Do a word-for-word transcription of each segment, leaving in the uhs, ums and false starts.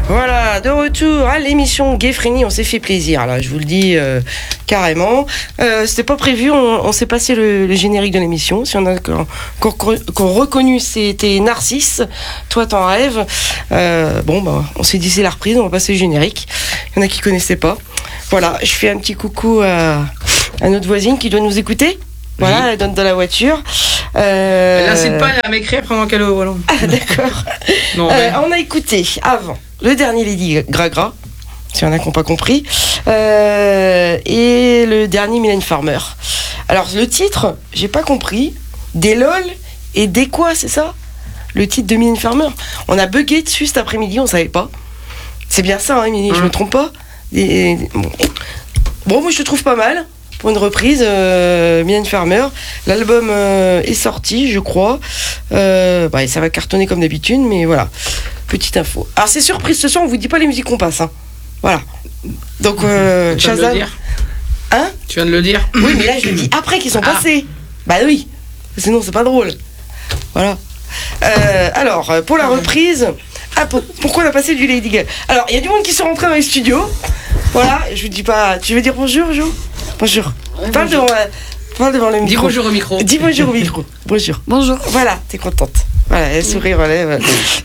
Voilà, de retour à l'émission Gay Frény, on s'est fait plaisir, là, je vous le dis euh, carrément. Euh, c'était pas prévu, on, on s'est passé le, le générique de l'émission. Si on a qu'on, qu'on, qu'on reconnu, c'était Narcisse, toi t'en rêves. Euh, bon, bah, on s'est dit c'est la reprise, on va passer le générique. Il y en a qui connaissaient pas. Voilà, je fais un petit coucou à, à notre voisine qui doit nous écouter. Voilà, oui. Elle donne dans la voiture. Euh... Elle n'incite pas à m'écrire pendant qu'elle est au volant. Ah, d'accord. Non, mais... euh, on a écouté avant le dernier Lady Gaga, si on a qui n'ont pas compris, euh, et le dernier Mylène Farmer. Alors, le titre, j'ai pas compris. Des LOL et des quoi, c'est ça? Le titre de Mylène Farmer. On a bugué dessus cet après-midi, on savait pas. C'est bien ça, hein, Émilie, mmh. Je me trompe pas. Et, bon. bon, moi je le trouve pas mal. Pour une reprise, euh, Mylène Farmer. L'album euh, est sorti, je crois. Euh, bah, ça va cartonner comme d'habitude, mais voilà. Petite info. Alors, c'est surprise ce soir, on vous dit pas les musiques qu'on passe. Hein. Voilà. Donc, euh, tu viens Shazam. de le dire. Hein? Tu viens de le dire. Oui, mais là, je le dis après qu'ils sont ah. passés. Bah oui. Sinon, c'est pas drôle. Voilà. Euh, alors, pour la reprise. Ah, pour, pourquoi on a passé du Lady Gaga? Alors, il y a du monde qui sont rentrés dans les studios. Voilà. Je vous dis pas. Tu veux dire bonjour, Jo? Bonjour. Ouais, parle, bonjour. Devant, parle devant le micro. Dis bonjour au micro. Dis bonjour au micro. Bonjour. Bonjour. Voilà, t'es contente. Voilà, elle sourit, relève.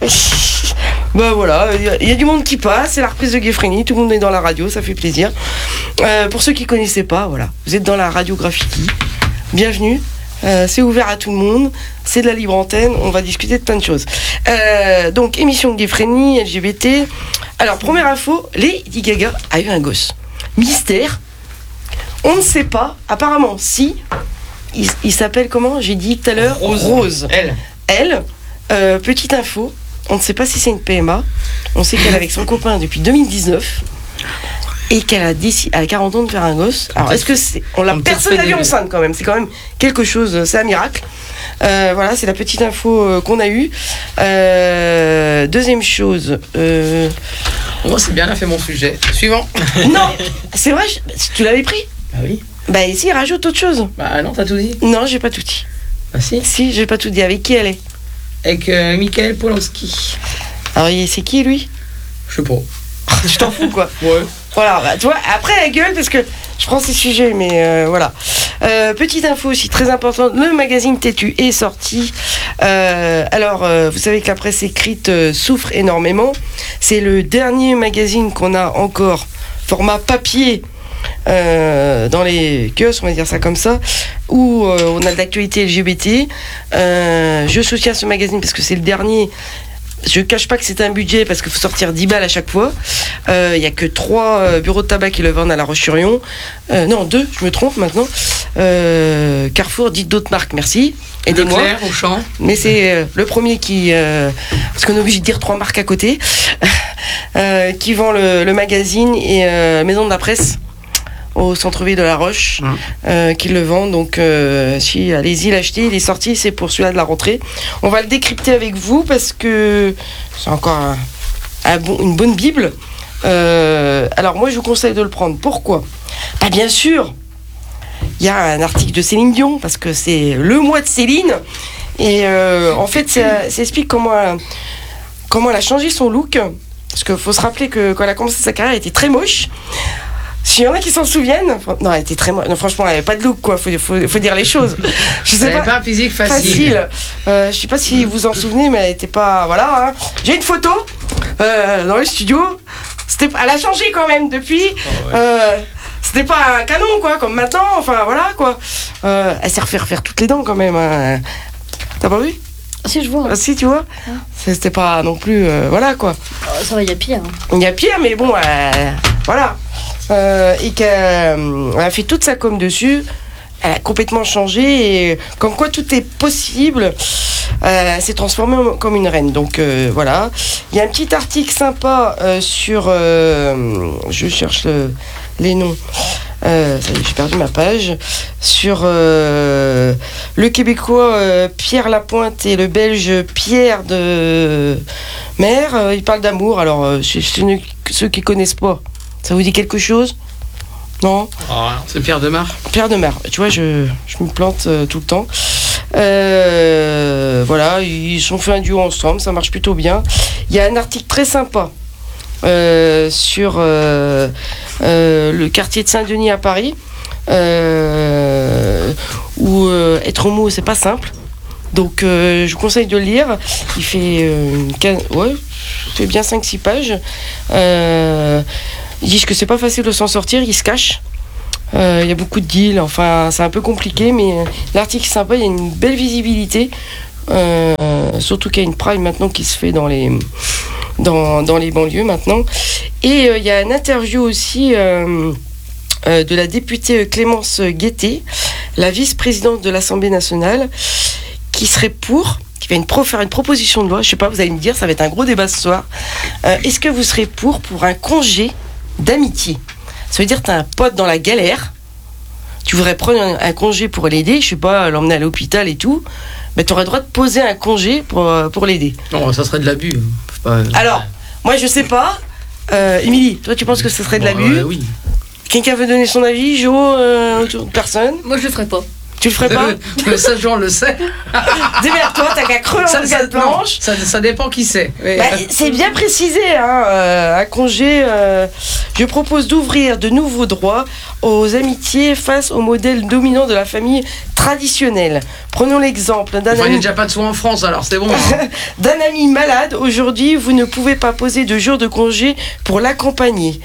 Bah voilà, il y, y a du monde qui passe, c'est la reprise de Gay Frény, tout le monde est dans la radio, ça fait plaisir. Euh, pour ceux qui ne connaissaient pas, voilà, vous êtes dans la radio Graffiti. Bienvenue. Euh, c'est ouvert à tout le monde, c'est de la libre antenne, on va discuter de plein de choses. Euh, donc, émission Gay Frény, L G B T. Alors, première info, Lady Gaga a eu un gosse. Mystère. On ne sait pas, apparemment, si. Il, il s'appelle comment? J'ai dit tout à l'heure Rose. Rose. Elle. Elle, euh, petite info, on ne sait pas si c'est une P M A. On sait qu'elle est avec son copain depuis deux mille dix-neuf et qu'elle a décidé à quarante ans de faire un gosse. Alors, est-ce que c'est. On l'a, on personne n'a vu enceinte quand même. C'est quand même quelque chose, c'est un miracle. Euh, voilà, c'est la petite info euh, qu'on a eue. Euh, deuxième chose. Euh... Oh, c'est bien, elle a fait mon sujet. Suivant. Non, c'est vrai, je... tu l'avais pris? Bah oui. Bah ici, rajoute autre chose. Bah non, t'as tout dit. Non, j'ai pas tout dit. Bah si. Si, j'ai pas tout dit. Avec qui elle est? Avec euh, Michael Polanski. Alors, c'est qui lui? Je sais pas. Je t'en fous quoi. Ouais. Voilà, bah, tu vois, après la gueule, parce que je prends ces sujets, mais euh, voilà. Euh, petite info aussi très importante, le magazine Têtu est sorti. Euh, alors, euh, vous savez que la presse écrite euh, souffre énormément. C'est le dernier magazine qu'on a encore, format papier, euh, dans les kiosques, on va dire ça comme ça, où euh, on a de l'actualité L G B T. Euh, je soutiens ce magazine parce que c'est le dernier. Je ne cache pas que c'est un budget parce qu'il faut sortir dix balles à chaque fois. Il euh, n'y a que trois euh, bureaux de tabac qui le vendent à La Roche-sur-Yon. Euh, non, deux, je me trompe maintenant. Euh, Carrefour, dites d'autres marques, merci. Aidez-moi. Leclerc, Auchan. Mais c'est euh, le premier qui... Euh, parce qu'on est obligé de dire trois marques à côté. euh, qui vend le, le magazine et euh, Maison de la Presse au centre-ville de La Roche, mmh. euh, qui le vend. Donc, euh, si, allez-y l'acheter. Il est sorti, c'est pour celui-là de la rentrée. On va le décrypter avec vous parce que c'est encore un, un bon, une bonne Bible. Euh, alors, moi, je vous conseille de le prendre. Pourquoi? Bah, bien sûr, il y a un article de Céline Dion parce que c'est le mois de Céline. Et euh, en fait, ça, ça explique comment, comment elle a changé son look. Parce qu'il faut se rappeler que quand elle a commencé sa carrière, elle était très moche. S'il y en a qui s'en souviennent, non, elle était très moche. Non, franchement, elle n'avait pas de look, quoi. Faut, faut, faut dire les choses. Je sais pas. pas un physique facile. facile. Euh, je sais pas si vous en souvenez, mais elle était pas. Voilà. Hein. J'ai une photo euh, dans le studio. C'était, elle a changé quand même depuis. Oh, ouais. euh, c'était pas un canon, quoi, comme maintenant. Enfin, voilà, quoi. Euh, elle s'est refait refaire toutes les dents, quand même. Hein. T'as pas vu? Si, je vois. Ah, si, tu vois. Ah. C'était pas non plus. Euh, voilà, quoi. Oh, ça va, il y a pire. Il y a pire, mais bon, euh, voilà. Euh, et qu'elle euh, a fait toute sa com dessus, elle a complètement changé et comme quoi tout est possible. Euh, elle s'est transformée en, comme une reine. Donc euh, voilà. Il y a un petit article sympa euh, sur. Euh, je cherche le, les noms. Euh, ça y est, j'ai perdu ma page. Sur euh, le Québécois euh, Pierre Lapointe et le Belge Pierre de Mer. Euh, ils parlent d'amour. Alors, euh, c'est, c'est une, ceux qui connaissent pas. Ça vous dit quelque chose? Non? Oh, c'est Pierre Demar. Pierre Demar. Tu vois, je, je me plante euh, tout le temps. Euh, voilà, ils ont fait un duo ensemble, ça marche plutôt bien. Il y a un article très sympa euh, sur euh, euh, le quartier de Saint-Denis à Paris, euh, où euh, être homo, c'est pas simple. Donc, euh, je vous conseille de le lire. Il fait, euh, une quinze, ouais, il fait bien cinq six pages. Euh, ils disent que c'est pas facile de s'en sortir, ils se cachent. Il euh, y a beaucoup de deals, enfin, c'est un peu compliqué, mais l'article est sympa, il y a une belle visibilité. Euh, surtout qu'il y a une Pride maintenant qui se fait dans les, dans, dans les banlieues maintenant. Et il euh, y a une interview aussi euh, euh, de la députée Clémence Guettet, la vice-présidente de l'Assemblée nationale, qui serait pour, qui va une pro, faire une proposition de loi, je sais pas, vous allez me dire, ça va être un gros débat ce soir. Euh, est-ce que vous serez pour, pour un congé d'amitié ? Ça veut dire que tu as un pote dans la galère, tu voudrais prendre un, un congé pour l'aider, je sais pas, l'emmener à l'hôpital et tout, mais tu aurais le droit de poser un congé pour, pour l'aider. Non, ça serait de l'abus. Pas... Alors, moi je sais pas. Euh, Émilie, toi tu penses que ce serait de l'abus ? euh, Oui. Quelqu'un veut donner son avis, Jo, euh, personne ? Moi je le ferais pas. Tu le ferais pas ? Mais ça, Jean le sait. Démerde-toi, t'as qu'à creux ça, en ça, de planche. Ça, ça dépend qui c'est. Mais... Bah, c'est bien précisé, hein, euh, un congé. Euh, je propose d'ouvrir de nouveaux droits aux amitiés face au modèle dominant de la famille traditionnelle. Prenons l'exemple d'un enfin, ami. il n'y a déjà pas de soi en France, alors c'est bon. Hein. D'un ami malade, aujourd'hui, vous ne pouvez pas poser de jours de congé pour l'accompagner.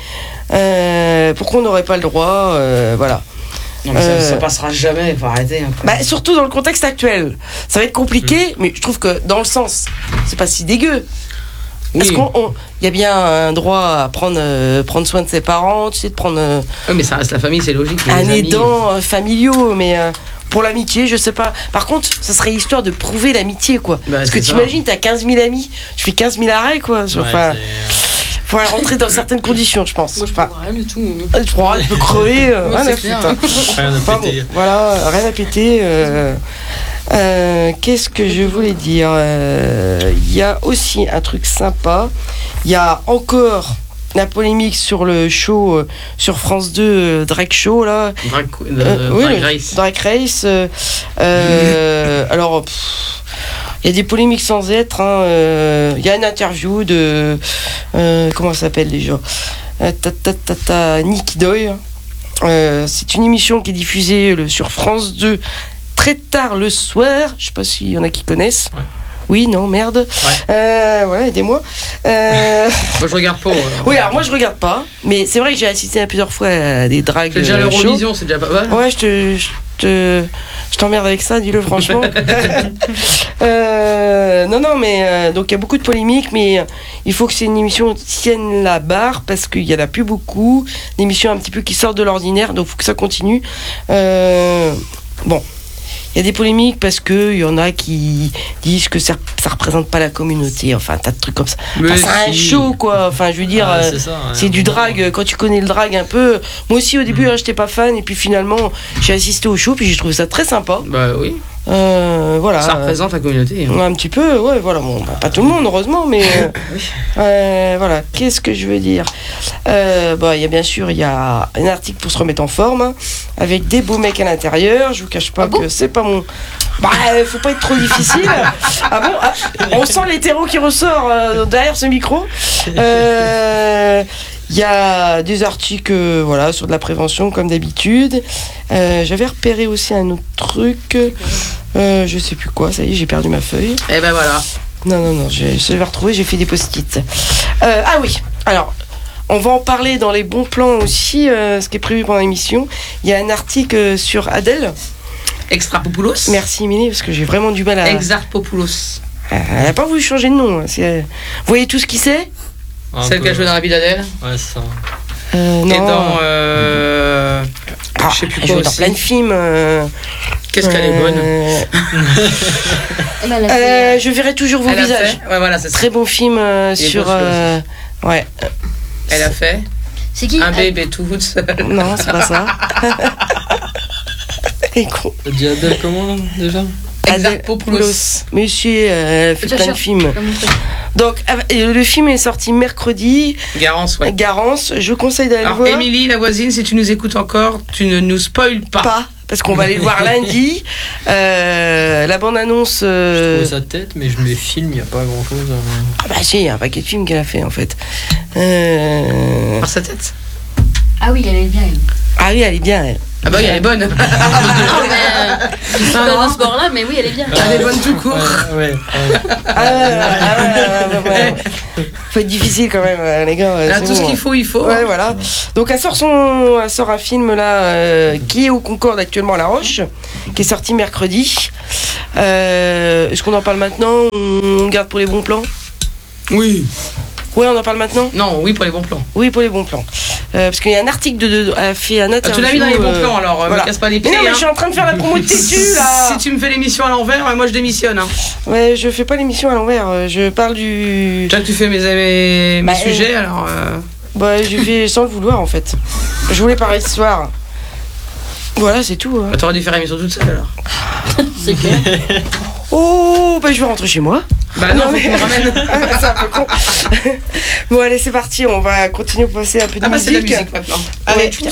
Euh, pourquoi on n'aurait pas le droit euh, Voilà. Non, mais ça, euh, ça passera jamais, il faut arrêter. Hein, bah, surtout dans le contexte actuel. Ça va être compliqué, mmh. mais je trouve que dans le sens, c'est pas si dégueu. Oui. Parce qu'il y a bien un droit à prendre, euh, prendre soin de ses parents, tu sais, de prendre. Euh, oui, mais ça reste la famille, c'est logique. Un aidant euh, familiaux, mais euh, pour l'amitié, je sais pas. Par contre, ça serait histoire de prouver l'amitié, quoi. Bah, parce que t'imagines, t'as quinze mille amis, je fais quinze mille arrêts, quoi. Ouais, enfin. Faut rentrer dans certaines conditions, je pense. Moi, je prends rien du tout. Je prends rien, je peux crever. Euh, ouais, rien, à clair, hein. rien à enfin, péter. Bon, voilà, rien à péter. Euh, euh, qu'est-ce que je voulais dire ? Il euh, y a aussi un truc sympa. Il y a encore la polémique sur le show euh, sur France deux, euh, Drag Show, là. Drag, euh, euh, Drag oui, Race. Drag Race. Euh, euh, alors... Pff, il y a des polémiques sans être. Il hein, euh, y a une interview de... Euh, comment ça s'appelle déjà euh, ta, ta, ta, ta, Nicky Doy. Euh, c'est une émission qui est diffusée le, sur France deux très tard le soir. Je sais pas s'il y en a qui connaissent. Ouais. Oui, non, merde. Ouais, euh, ouais aidez-moi. Euh... Moi, je regarde pas. Alors. Oui, alors moi, je regarde pas. Mais c'est vrai que j'ai assisté à plusieurs fois à des dragues. C'est déjà l'Eurovision, c'est déjà pas mal. Ouais, je te... Je te... Je t'emmerde avec ça, dis-le franchement. euh, non, non, mais euh, donc il y a beaucoup de polémiques, mais euh, il faut que c'est une émission qui tienne la barre parce qu'il y en a plus beaucoup. Une émission un petit peu qui sort de l'ordinaire, donc il faut que ça continue. Euh, bon. Il y a des polémiques parce qu'il y en a qui disent que ça ne représente pas la communauté. Enfin, tas de trucs comme ça. Enfin, c'est si. un show, quoi. Enfin, je veux dire, ah, c'est, ça, ouais, c'est du drag. Quand tu connais le drag un peu. Moi aussi, au début, mmh. hein, j'étais pas fan. Et puis finalement, j'ai assisté au show. Puis j'ai trouvé ça très sympa. Bah oui. Euh, voilà. Ça représente la communauté. Hein. Un petit peu, ouais, voilà. Bon, bah, pas tout le monde, heureusement, mais euh, euh, voilà. Qu'est-ce que je veux dire euh, Bah, il y a bien sûr, il y a un article pour se remettre en forme, hein, avec des beaux mecs à l'intérieur. Je vous cache pas ah bon que c'est pas mon. Bah, faut pas être trop difficile. Ah bon ah, on sent l'hétéro qui ressort euh, derrière ce micro. Euh, Il y a des articles euh, voilà, sur de la prévention, comme d'habitude. Euh, j'avais repéré aussi un autre truc. Euh, je sais plus quoi, ça y est, j'ai perdu ma feuille. Et ben voilà. Non, non, non, je, je vais retrouver, j'ai fait des post-it. Euh, ah oui, alors, on va en parler dans les bons plans aussi, euh, ce qui est prévu pendant l'émission. Il y a un article sur Adèle. Extrapopoulos. Merci, Émilie, parce que j'ai vraiment du mal à... Exarpopoulos. Elle n'a pas voulu changer de nom. Hein. C'est... Vous voyez tout ce qui c'est ? Un Celle peu. Qui a joué dans la vie d'Adèle. Ouais, c'est ça. Euh, Et dans. Euh... Ah, je sais plus quoi. Dans plein de films. Euh... Qu'est-ce qu'elle est bonne. Euh... euh, je verrai toujours vos Elle visages. Ouais, voilà, c'est Très bon film euh, sur. Euh... Ouais. Elle a fait. C'est qui Un bébé tout seul. Non, c'est pas ça. Et con. T'as dit Adèle comment déjà Exarchopoulos. Monsieur, euh, fait plein de films. Donc, le film est sorti mercredi. Garance, ouais. Garance, je conseille d'aller Alors, voir. Émilie, la voisine, si tu nous écoutes encore, tu ne nous spoiles pas. Pas, parce qu'on va aller le voir lundi. Euh, la bande-annonce... Euh... Je trouve sa tête, mais je mets film, il n'y a pas grand-chose. À... Ah bah si, il y a un paquet de films qu'elle a fait, en fait. Euh... Par sa tête. Ah oui, elle est bien, elle. Ah oui, elle est bien, elle. Ah bah oui, elle est bonne. Non, mais, euh, je suis pas dans ce bord-là, mais oui, elle est bien. Elle est bonne tout court. Ouais, ouais, ouais. Ah ouais, ah ouais, ouais, ouais, ouais. Faut être difficile quand même, euh, les gars. Là, c'est tout bon, ce qu'il hein. faut, il faut. Ouais, voilà. Donc elle sort son, elle sort un film là euh, qui est au Concorde actuellement à La Roche, qui est sorti mercredi. Euh, est-ce qu'on en parle maintenant? On garde pour les bons plans? Oui. Oui, on en parle maintenant? Non, oui pour les bons plans. Oui, pour les bons plans. Euh, parce qu'il y a un article de, de, a fait un Ah, interview. tu l'as mis dans les bons euh, plans alors, euh, voilà. me casse pas les Mais pieds. non, mais hein. je suis en train de faire la promo de Tétu là. Si tu me fais l'émission à l'envers, moi je démissionne. Hein. Ouais, je fais pas l'émission à l'envers. euh, Je parle du. Toi, tu fais mes, mes, mes Bah, sujets alors. Euh... Bah, je fais sans le vouloir en fait. Je voulais parler ce soir. Voilà, c'est tout. Hein. Bah, t'aurais dû faire l'émission toute seule alors. C'est clair. Oh, bah je vais rentrer chez moi. Bah non, faut mais- qu'on me ramène. C'est un peu con. Bon, allez, c'est parti. On va continuer pour passer un peu de Ah bah c'est musique. la musique maintenant. Ouais. Allez. Tu